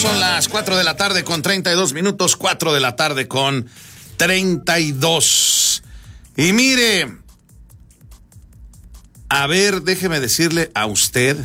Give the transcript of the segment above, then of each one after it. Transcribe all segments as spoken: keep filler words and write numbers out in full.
son las cuatro de la tarde con treinta y dos minutos, cuatro de la tarde con treinta y dos. Y mire, a ver, déjeme decirle a usted,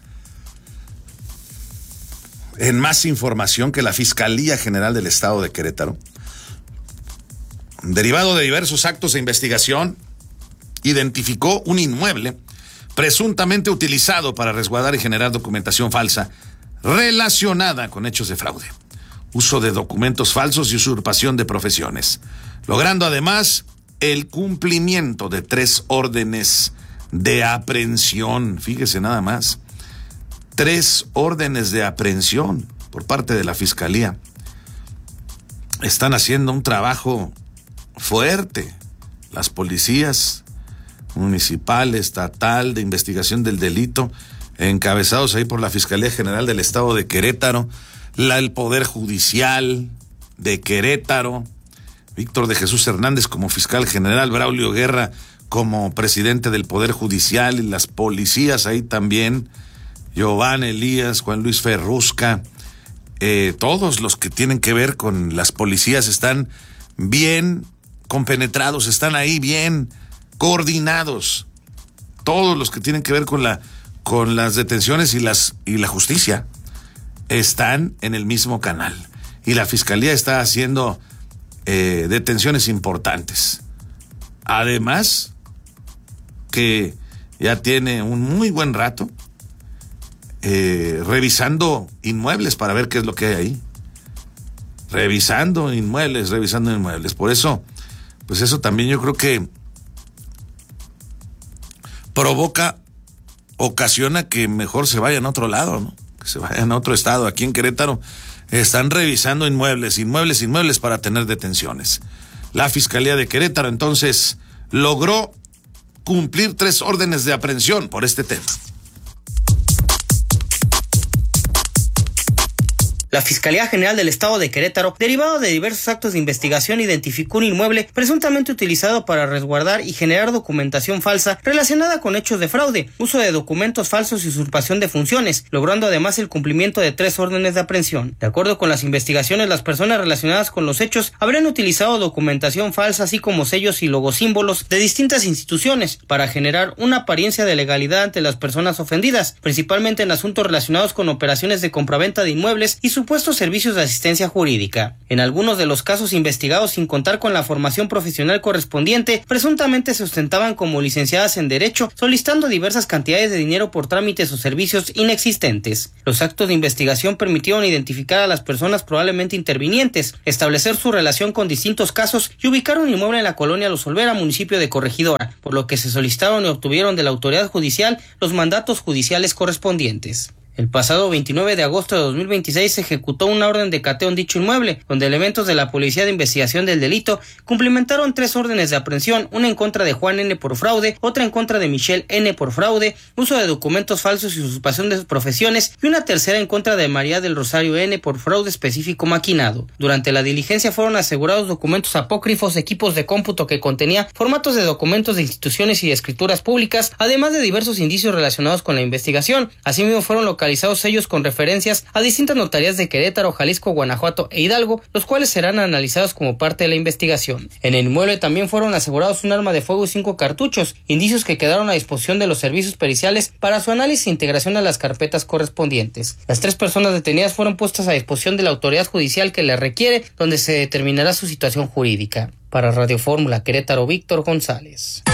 en más información, que la Fiscalía General del Estado de Querétaro, derivado de diversos actos de investigación, identificó un inmueble presuntamente utilizado para resguardar y generar documentación falsa relacionada con hechos de fraude, uso de documentos falsos y usurpación de profesiones, logrando además el cumplimiento de tres órdenes de aprehensión. Fíjese nada más, tres órdenes de aprehensión por parte de la Fiscalía. Están haciendo un trabajo fuerte las policías municipal, estatal, de investigación del delito, encabezados ahí por la Fiscalía General del Estado de Querétaro, la, el Poder Judicial de Querétaro, Víctor de Jesús Hernández como fiscal general, Braulio Guerra como presidente del Poder Judicial, y las policías ahí también, Giovanni Elías, Juan Luis Ferrusca, eh, todos los que tienen que ver con las policías están bien compenetrados, están ahí bien coordinados, todos los que tienen que ver con la con las detenciones y las y la justicia están en el mismo canal, y la Fiscalía está haciendo eh, detenciones importantes. Además, que ya tiene un muy buen rato eh, revisando inmuebles para ver qué es lo que hay ahí. Revisando inmuebles, revisando inmuebles. Por eso, pues eso también yo creo que provoca, ocasiona que mejor se vayan a otro lado, ¿no? Que se vayan a otro estado. Aquí en Querétaro están revisando inmuebles, inmuebles, inmuebles para tener detenciones. La Fiscalía de Querétaro entonces logró cumplir tres órdenes de aprehensión por este tema. La Fiscalía General del Estado de Querétaro, derivado de diversos actos de investigación, identificó un inmueble presuntamente utilizado para resguardar y generar documentación falsa relacionada con hechos de fraude, uso de documentos falsos y usurpación de funciones, logrando además el cumplimiento de tres órdenes de aprehensión. De acuerdo con las investigaciones, las personas relacionadas con los hechos habrían utilizado documentación falsa, así como sellos y logosímbolos de distintas instituciones, para generar una apariencia de legalidad ante las personas ofendidas, principalmente en asuntos relacionados con operaciones de compraventa de inmuebles y su supuestos servicios de asistencia jurídica. En algunos de los casos investigados, sin contar con la formación profesional correspondiente, presuntamente se ostentaban como licenciadas en Derecho, solicitando diversas cantidades de dinero por trámites o servicios inexistentes. Los actos de investigación permitieron identificar a las personas probablemente intervinientes, establecer su relación con distintos casos y ubicar un inmueble en la colonia Los Olvera, municipio de Corregidora, por lo que se solicitaron y obtuvieron de la autoridad judicial los mandatos judiciales correspondientes. El pasado veintinueve de agosto de dos mil veintiséis se ejecutó una orden de cateo en dicho inmueble, donde elementos de la Policía de Investigación del Delito cumplimentaron tres órdenes de aprehensión, una en contra de Juan N. por fraude, otra en contra de Michelle N. por fraude, uso de documentos falsos y usurpación de profesiones, y una tercera en contra de María del Rosario N. por fraude específico maquinado. Durante la diligencia fueron asegurados documentos apócrifos, equipos de cómputo que contenía formatos de documentos de instituciones y de escrituras públicas, además de diversos indicios relacionados con la investigación. Asimismo fueron localizados realizados sellos con referencias a distintas notarías de Querétaro, Jalisco, Guanajuato e Hidalgo, los cuales serán analizados como parte de la investigación. En el inmueble también fueron asegurados un arma de fuego y cinco cartuchos, indicios que quedaron a disposición de los servicios periciales para su análisis e integración a las carpetas correspondientes. Las tres personas detenidas fueron puestas a disposición de la autoridad judicial que les requiere, donde se determinará su situación jurídica. Para Radio Fórmula Querétaro, Víctor González.